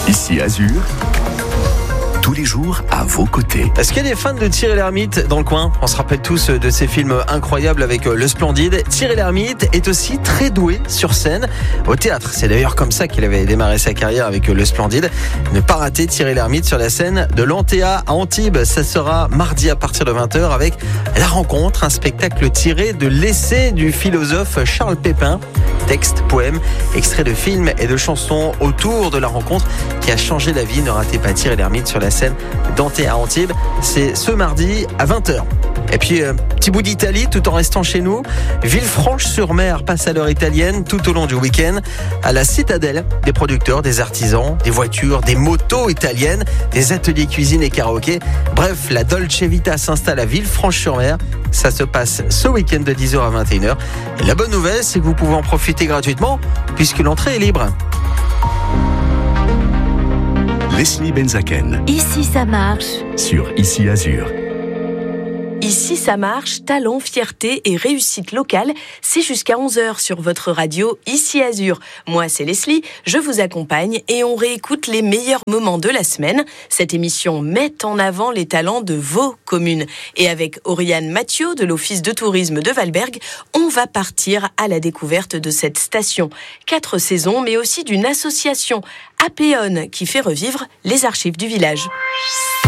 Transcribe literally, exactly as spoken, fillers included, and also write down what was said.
Ici Azur, tous les jours à vos côtés. Est-ce qu'il y a des fans de Thierry Lhermitte dans le coin? On se rappelle tous de ces films incroyables avec Le Splendide. Thierry Lhermitte est aussi très doué sur scène, au théâtre. C'est d'ailleurs comme ça qu'il avait démarré sa carrière avec Le Splendide. Ne pas rater Thierry Lhermitte sur la scène de l'Antea à Antibes. Ça sera mardi à partir de vingt heures avec La Rencontre, un spectacle tiré de l'essai du philosophe Charles Pépin. Texte, poème, extrait de films et de chansons autour de la rencontre qui a changé la vie. Ne ratez pas Thierry Lhermitte sur la scène d'Antea à Antibes. C'est ce mardi à vingt heures. Et puis, euh, petit bout d'Italie tout en restant chez nous. Villefranche-sur-Mer passe à l'heure italienne tout au long du week-end. À la citadelle, des producteurs, des artisans, des voitures, des motos italiennes, des ateliers cuisine et karaoké. Bref, la Dolce Vita s'installe à Villefranche-sur-Mer. Ça se passe ce week-end de dix heures à vingt et une heures. Et la bonne nouvelle, c'est que vous pouvez en profiter gratuitement puisque l'entrée est libre. Leslie Benzaken. Ici ça marche. Sur Ici Azur. Ici ça marche, talent, fierté et réussite locale, c'est jusqu'à onze heures sur votre radio Ici Azur. Moi c'est Leslie, je vous accompagne et on réécoute les meilleurs moments de la semaine. Cette émission met en avant les talents de vos communes. Et avec Oriane Mathieu de l'Office de tourisme de Valberg, on va partir à la découverte de cette station. Quatre saisons, mais aussi d'une association, Apéone, qui fait revivre les archives du village.